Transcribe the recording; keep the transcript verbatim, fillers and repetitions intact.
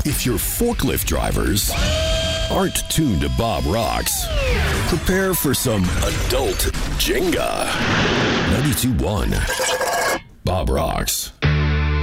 If your forklift drivers aren't tuned to Bob Rocks, prepare for some adult Jenga. ninety-two point one Bob Rocks.